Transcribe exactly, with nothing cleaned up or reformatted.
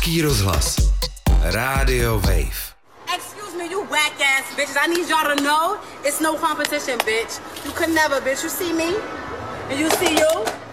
Český rozhlas. Radio Wave. Excuse me, you whack ass bitches. I need y'all to know it's no competition, bitch. You could never, bitch. You see me? And you see you?